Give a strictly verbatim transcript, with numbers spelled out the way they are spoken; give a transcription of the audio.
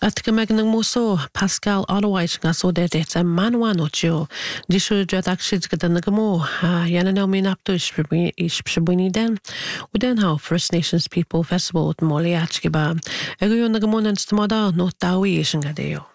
At gymig ng muso, Pascal Otherwise nga so de det sa manwan o tiyo. Di siya drat aksid ka na mo. Yan na namin apto ispribuni den. O den how First Nations People Festival at moli at giba. Ego yung nagamunan sa tumada no tawi isang gadeyo.